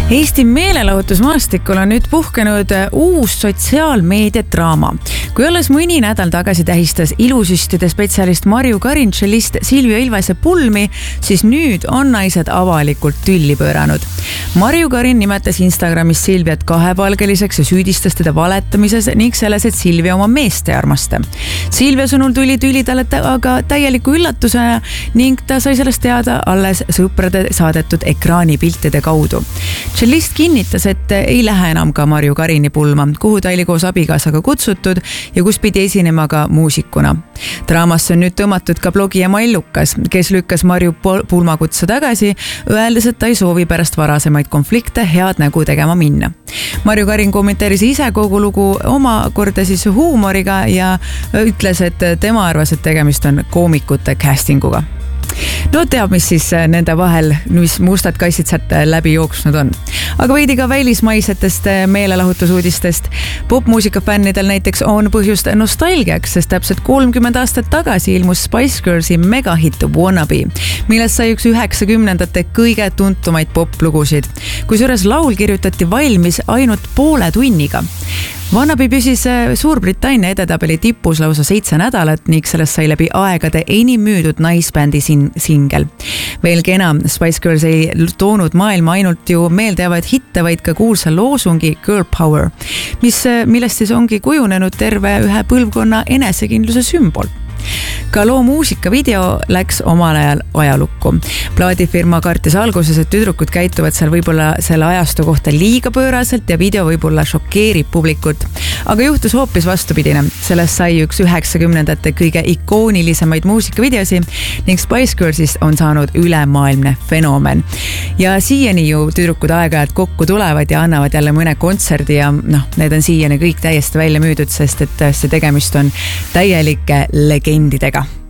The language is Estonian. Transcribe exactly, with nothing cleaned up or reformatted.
Eesti meelelahutusmaastikul on nüüd puhkenud uus sotsiaalmeediadraama. Kui alles mõni nädal tagasi tähistas ilusüstide spetsialist Marju Karin tšellist Silvia Ilvese pulmi, siis nüüd on naised avalikult tülli pööranud. Marju Karin nimetas Instagramis Silviat kahepalgeliseks ja süüdistas teda valetamises ning selles, et Silvia oma meest ei armasta. Silvia sõnul tuli tüli talle aga täieliku üllatusena ning ta sai sellest teada alles sõprade saadetud ekraanipiltide kaudu. Tšellist kinnitas, et ei lähe enam ka Marju Karini pulma, kuhu ta oli koos abikaasaga kutsutud ja kus pidi esinema ka muusikuna. Draamasse on nüüd tõmmatud ka blogija Mallukas, kes lükkas Marju pulmakutse tagasi, öeldes, et ta ei soovi pärast varasemaid konflikte head nägu tegema minna. Marju Karin kommenteeris ise kogu lugu omakorda siis huumoriga ja ütles, et tema arvas, et tegemist on koomikute castinguga. No teab, mis siis nende vahel, mis mustad kassid sealt läbi jooksnud on. Aga veidi ka välismaisetest meelelahutusuudistest. Popmuusika fännidel näiteks on põhjust nostalgiaks, sest täpselt kolmkümmend aastat tagasi ilmus Spice Girlsi megahitt Wannabe, millest sai üks üheksakümnendate kõige tuntumaid poplugusid. Kusjuures laul kirjutati valmis ainult poole tunniga. Wannabe püsis Suurbritannia edetabeli tipus lausa seitse nädalat ning sellest sai läbi aegade enim müüdud naisbändi singel. Veelgi enam, Spice Girls ei toonud maailma ainult ju meeldejäävaid hitte, vaid ka kuulsa loosungi Girl Power, mis, millest siis ongi kujunenud terve ühe põlvkonna enesekindluse sümbol. Ka loo muusika video läks omal ajal ajalukku. Plaadifirma kartis alguses, et tüdrukud käituvad seal võib-olla selle ajastu kohta liiga pööraselt ja video võib-olla šokeerib publikut. Aga juhtus hoopis vastupidine. Sellest sai üks üheksakümnendate kõige ikoonilisemaid muusikavideosi ning Spice Girlsist on saanud ülemaailmne fenomen. Ja siiani ju tüdrukud aeg-ajalt kokku tulevad ja annavad jälle mõne kontserdi ja noh, need on siiani kõik täiesti välja müüdud, sest et see tegemist on täielike legendidega.